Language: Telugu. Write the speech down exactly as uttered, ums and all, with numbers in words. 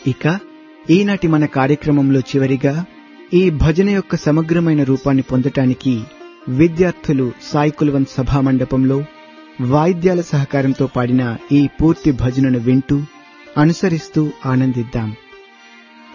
ఇక ఈనాటి మన కార్యక్రమంలో చివరిగా ఈ భజన యొక్క సమగ్రమైన రూపాన్ని పొందటానికి విద్యార్థులు సాయి కుల్వంత్ సభా మండపంలో వాయిద్యాల సహకారంతో పాడిన ఈ పూర్తి భజనను వింటూ అనుసరిస్తూ ఆనందిద్దాం.